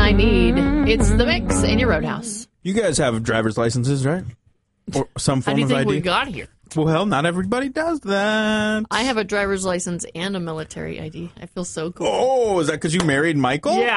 I need. It's the Mix in your Roadhouse. You guys have driver's licenses, right? Or some How form do you of think ID? we got here? Well, not everybody does that. I have a driver's license and a military ID. I feel so cool. Oh, is that because you married Michael? Yeah.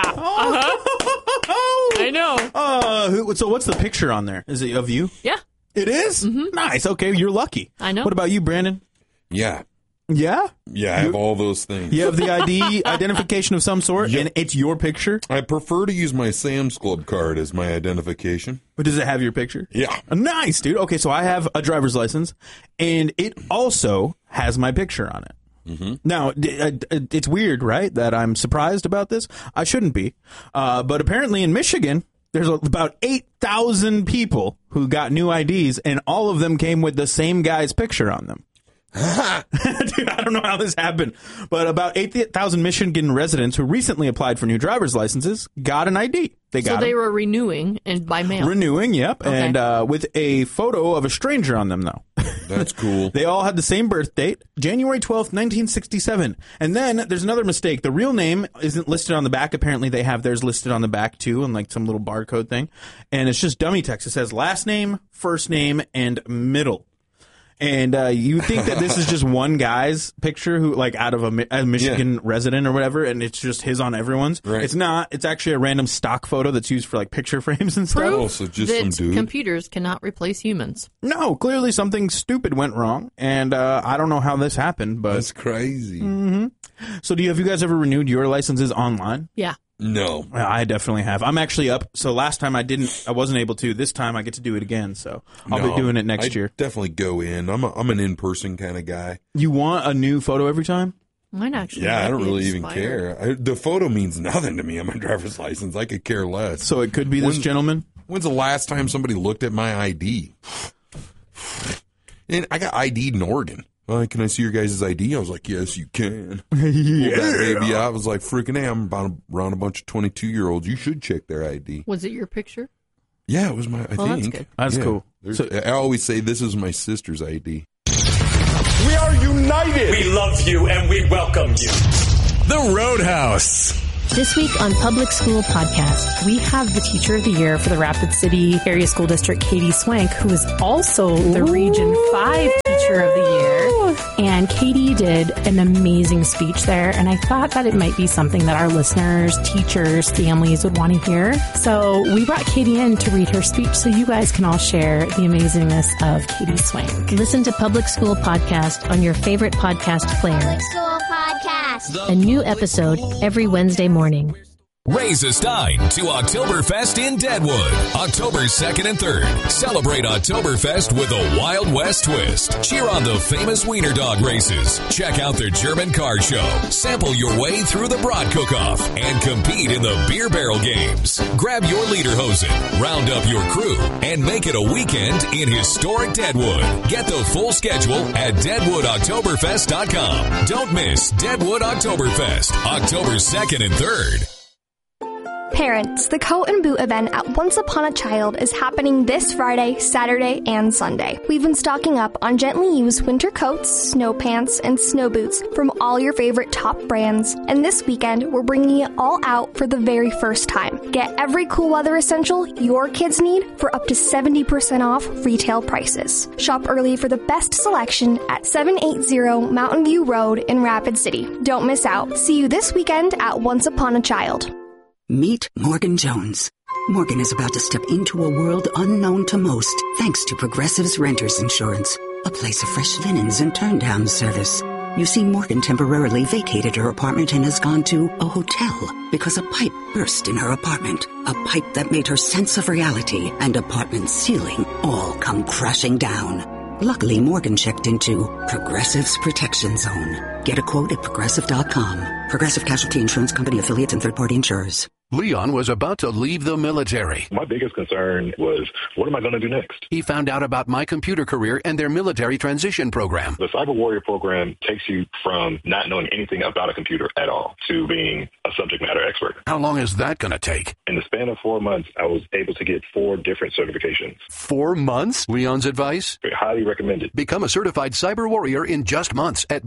Oh. I know. So what's the picture on there? Is it of you? Yeah. It is? Mm-hmm. Nice. Okay, you're lucky. I know. What about you, Brandon? Yeah. Yeah? Yeah, I have all those things. You have the ID identification of some sort, and it's your picture? I prefer to use my Sam's Club card as my identification. But does it have your picture? Yeah. Nice, dude. Okay, so I have a driver's license, and it also has my picture on it. Mm-hmm. Now, it's weird, right, that I'm surprised about this? I shouldn't be. But apparently in Michigan, there's about 8,000 people who got new IDs, and all of them came with the same guy's picture on them. Dude, I don't know how this happened, but about 8,000 Michigan residents who recently applied for new driver's licenses got an ID. So they were renewing and by mail. Renewing, yep, okay. And with a photo of a stranger on them, though. That's cool. They all had the same birth date, January 12th, 1967. And then there's another mistake. The real name isn't listed on the back. Apparently they have theirs listed on the back, too, and like some little barcode thing. And it's just dummy text. It says last name, first name, and middle. And you think that this is just one guy's picture who, like, out of a Michigan resident or whatever, and it's just his on everyone's. Right. It's not. It's actually a random stock photo that's used for, like, picture frames and stuff. Oh, so just some dude. Computers cannot replace humans. No, clearly something stupid went wrong, and I don't know how this happened, but... That's crazy. Mm-hmm. So have you guys ever renewed your licenses online? Yeah. No. I definitely have. I'm actually up. So last time I wasn't able to. This time I get to do it again. So I'll be doing it next year. Definitely go in. I'm an in-person kind of guy. You want a new photo every time? Mine actually. Yeah, I don't really even care. The photo means nothing to me on my driver's license. I could care less. So it could be this gentleman? When's the last time somebody looked at my ID? And I got ID'd in Oregon. Can I see your guys' ID? I was like, yes, you can. Yeah. That baby, I was like, freaking A, I'm around a bunch of 22-year-olds. You should check their ID. Was it your picture? Yeah, it was my, I think. That's good. That's cool. So, I always say this is my sister's ID. We are united. We love you and we welcome you. The Roadhouse. This week on Public School Podcast, we have the Teacher of the Year for the Rapid City Area School District, Katie Swank, who is also the Region 5 Teacher of the Year. And Katie did an amazing speech there, and I thought that it might be something that our listeners, teachers, families would want to hear. So we brought Katie in to read her speech so you guys can all share the amazingness of Katie Swank. Listen to Public School Podcast on your favorite podcast player. Public School Podcast. A new episode every Wednesday morning. Raise a stein to Oktoberfest in Deadwood, October 2nd and 3rd. Celebrate Oktoberfest with a Wild West twist. Cheer on the famous Wiener Dog races. Check out the German car show. Sample your way through the Brat Cook-Off and compete in the beer barrel games. Grab your lederhosen, round up your crew, and make it a weekend in historic Deadwood. Get the full schedule at DeadwoodOktoberfest.com. Don't miss Deadwood Oktoberfest, October 2nd and 3rd. Parents, the Coat and Boot event at Once Upon a Child is happening this Friday, Saturday, and Sunday. We've been stocking up on gently used winter coats, snow pants, and snow boots from all your favorite top brands. And this weekend, we're bringing it all out for the very first time. Get every cool weather essential your kids need for up to 70% off retail prices. Shop early for the best selection at 780 Mountain View Road in Rapid City. Don't miss out. See you this weekend at Once Upon a Child. Meet Morgan Jones. Morgan is about to step into a world unknown to most, thanks to Progressive's Renters Insurance, a place of fresh linens and turn-down service. You see, Morgan temporarily vacated her apartment and has gone to a hotel because a pipe burst in her apartment, a pipe that made her sense of reality and apartment ceiling all come crashing down. Luckily, Morgan checked into Progressive's Protection Zone. Get a quote at Progressive.com. Progressive Casualty Insurance Company affiliates and third-party insurers. Leon was about to leave the military. My biggest concern was, what am I going to do next? He found out about My Computer Career and their military transition program. The Cyber Warrior program takes you from not knowing anything about a computer at all to being a subject matter expert. How long is that going to take? In the span of 4 months, I was able to get 4 different certifications. 4 months? Leon's advice? Highly recommended. Become a certified cyber warrior in just months at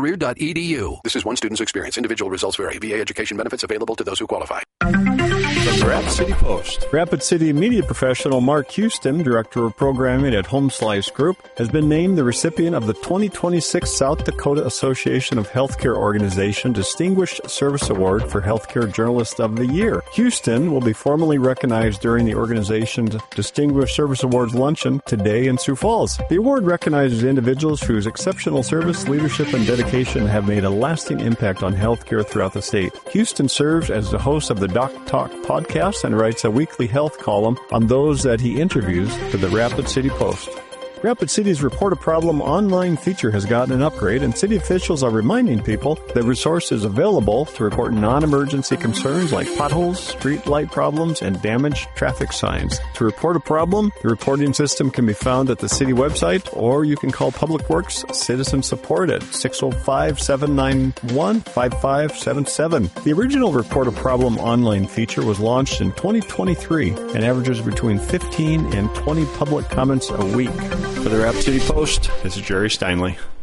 mycomputercareer.edu. This is one student's experience. Individual results vary. VA education benefits available to those who qualify. The the Rapid City Post. Rapid City media professional Mark Houston, Director of Programming at Home Slice Group, has been named the recipient of the 2026 South Dakota Association of Healthcare Organization Distinguished Service Award for Healthcare Journalist of the Year. Houston will be formally recognized during the organization's Distinguished Service Awards luncheon today in Sioux Falls. The award recognizes individuals whose exceptional service, leadership, and dedication have made a lasting impact on healthcare throughout the state. Houston serves as the host of the Doc Talk podcast and writes a weekly health column on those that he interviews for the Rapid City Post. Rapid City's Report a Problem online feature has gotten an upgrade, and city officials are reminding people that resource is available to report non-emergency concerns like potholes, street light problems, and damaged traffic signs. To report a problem, the reporting system can be found at the city website, or you can call Public Works Citizen Support at 605-791-5577. The original Report a Problem online feature was launched in 2023 and averages between 15 and 20 public comments a week. For the Rapid City Post, this is Jerry Steinley.